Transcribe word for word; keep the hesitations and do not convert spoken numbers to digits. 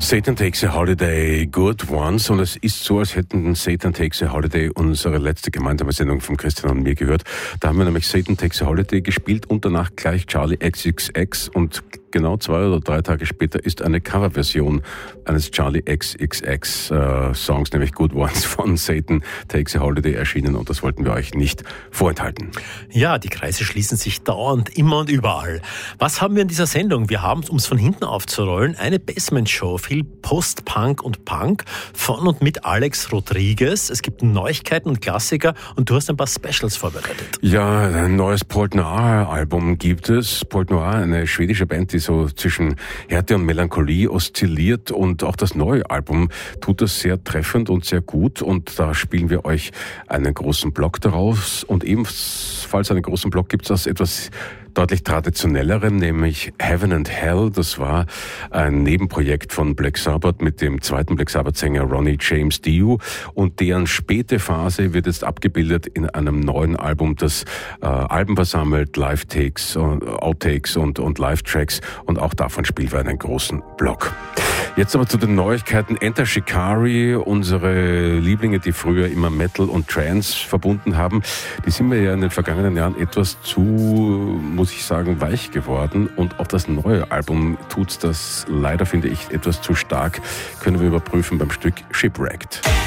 Satan Takes a Holiday, Good Ones. Und es ist so, als hätten Satan Takes a Holiday unsere letzte gemeinsame Sendung von Christian und mir gehört. Da haben wir nämlich Satan Takes a Holiday gespielt und danach gleich Charli X X X. Und genau zwei oder drei Tage später ist eine Coverversion eines Charli X X X äh, Songs, nämlich Good Ones von Satan Takes a Holiday erschienen. Und das wollten wir euch nicht vorenthalten. Ja, die Kreise schließen sich dauernd, immer und überall. Was haben wir in dieser Sendung? Wir haben, um es von hinten aufzurollen, eine Basement-Show, viel Post-Punk und Punk von und mit Alex Rodriguez. Es gibt Neuigkeiten und Klassiker und du hast ein paar Specials vorbereitet. Ja, ein neues Port Noir-Album gibt es. Port Noir, eine schwedische Band, die so zwischen Härte und Melancholie oszilliert, und auch das neue Album tut das sehr treffend und sehr gut, und da spielen wir euch einen großen Block daraus, und ebenfalls einen großen Block gibt es aus etwas deutlich traditionellerem, nämlich Heaven and Hell. Das war ein Nebenprojekt von Black Sabbath mit dem zweiten Black Sabbath-Sänger Ronnie James Dio, und deren späte Phase wird jetzt abgebildet in einem neuen Album, das äh, Alben versammelt, Live-Takes, Outtakes und, und Live-Tracks, und auch davon spielen wir einen großen Block. Jetzt aber zu den Neuigkeiten. Enter Shikari, unsere Lieblinge, die früher immer Metal und Trance verbunden haben, die sind mir ja in den vergangenen Jahren etwas zu, muss ich sagen, weich geworden, und auch das neue Album tut's das leider, finde ich, etwas zu stark. Können wir überprüfen beim Stück Shipwrecked.